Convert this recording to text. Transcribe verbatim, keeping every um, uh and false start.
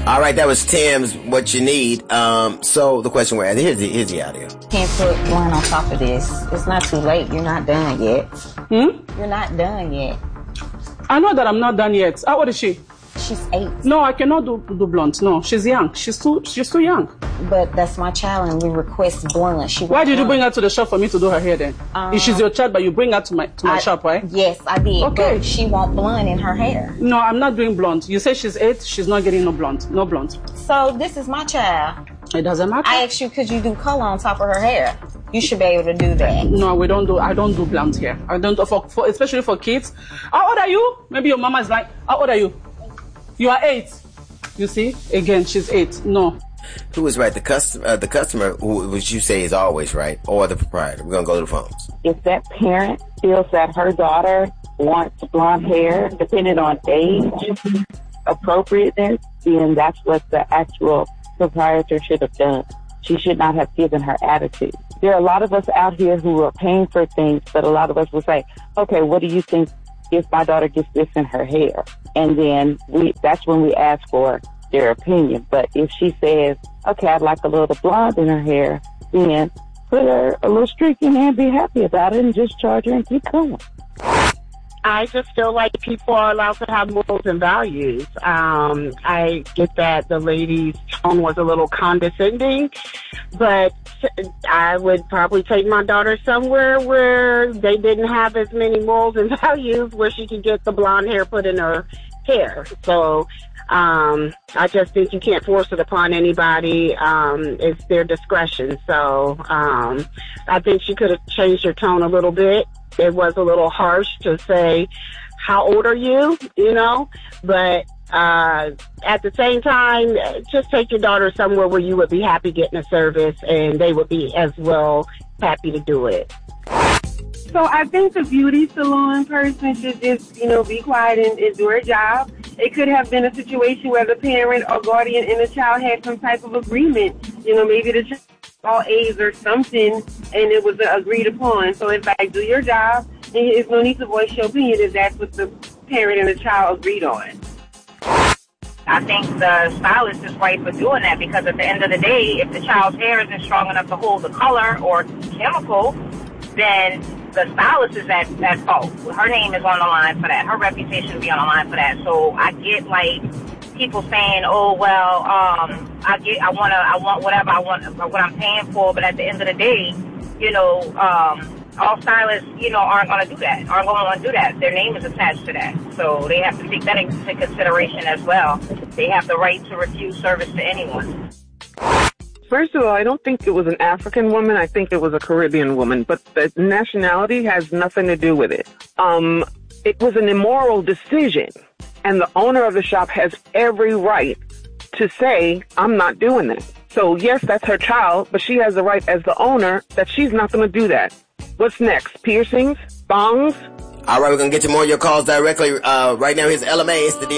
All right, that was Tim's What You Need. Um, so the question we're at, here's the, here's the audio. Can't put one on top of this. It's not too late. You're not done yet. Hmm? You're not done yet. I know that I'm not done yet. How old is she? She's eight. No, I cannot do do blonde. No, she's young. She's too she's too young. But that's my child, and we request blonde. She Why did blonde. you bring her to the shop for me to do her hair then? Um, if she's your child, but you bring her to my to my I, shop, right? Yes, I did. Okay. But she want blonde in her hair. No, I'm not doing blonde. You say she's eight. She's not getting no blonde. No blonde. So this is my child. It doesn't matter. I asked you, could you do color on top of her hair? You should be able to do that. No, we don't do. I don't do blonde hair. I don't for, for especially for kids. How old are you? Maybe your mama is like. How old are you? You are eight. You see, again, she's eight. No. Who is right? The customer, uh, the customer, who, which you say is always right, or the proprietor? We're gonna go to the phones. If that parent feels that her daughter wants blonde hair, depending on age, appropriateness, then that's what the actual proprietor should have done. She should not have given her attitude. There are a lot of us out here who are paying for things, but a lot of us will say, okay, what do you think if my daughter gets this in her hair? And then we that's when we ask for their opinion. But if she says, okay, I'd like a little blonde in her hair, then put her a little streak in there and be happy about it and just charge her and keep going. I just feel like people are allowed to have morals and values. Um, I get that the lady's tone was a little condescending, but I would probably take my daughter somewhere where they didn't have as many morals and values where she could get the blonde hair put in her hair. So um, I just think you can't force it upon anybody. Um, it's their discretion. So um, I think she could have changed her tone a little bit. It was a little harsh to say, how old are you, you know? But uh, at the same time, just take your daughter somewhere where you would be happy getting a service and they would be as well happy to do it. So I think the beauty salon person should just, you know, be quiet and, and do her job. It could have been a situation where the parent or guardian and the child had some type of agreement. You know, maybe the child all A's or something, and it was agreed upon. So it's like, do your job, and there's no need to voice your opinion if that's what the parent and the child agreed on. I think the stylist is right for doing that because at the end of the day, if the child's hair isn't strong enough to hold the color or chemical, then the stylist is at, at fault. Her name is on the line for that. Her reputation will be on the line for that. So I get like people saying, "Oh well, um, I get, I want to, I want whatever I want, what I'm paying for." But at the end of the day, you know, um, all stylists, you know, aren't going to do that. Aren't going to want to do that. Their name is attached to that, so they have to take that into consideration as well. They have the right to refuse service to anyone. First of all, I don't think it was an African woman. I think it was a Caribbean woman, but the nationality has nothing to do with it. Um, it was an immoral decision, and the owner of the shop has every right to say, I'm not doing this. So yes, that's her child, but she has the right as the owner that she's not going to do that. What's next? Piercings? Bongs? All right, we're going to get to more of your calls directly. Uh, right now, here's L M A. It's the